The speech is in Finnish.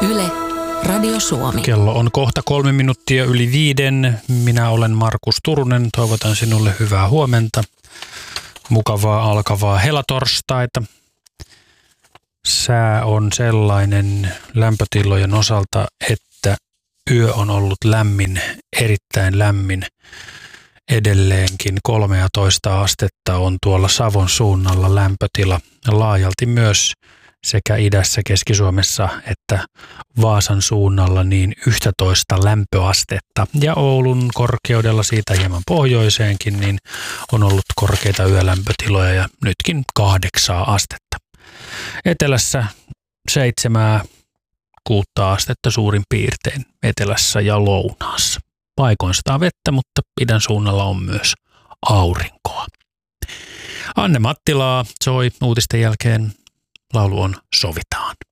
Yle, Radio Suomi. Kello on kohta 3 minuuttia yli 5. Minä olen Markus Turunen. Toivotan sinulle hyvää huomenta. Mukavaa alkavaa helatorstaita. Sää on sellainen lämpötilojen osalta, että yö on ollut lämmin, erittäin lämmin. Edelleenkin 13 astetta on tuolla Savon suunnalla lämpötila. Laajalti myös sekä idässä, Keski-Suomessa että Vaasan suunnalla niin 11 lämpöastetta. Ja Oulun korkeudella siitä hieman pohjoiseenkin niin on ollut korkeita yölämpötiloja ja nytkin 8 astetta. Etelässä 7-6 astetta suurin piirtein etelässä ja lounaassa. Paikoin sataa vettä, mutta idän suunnalla on myös aurinkoa. Anne Mattilaa soi uutisten jälkeen. Laulu on Sovitaan.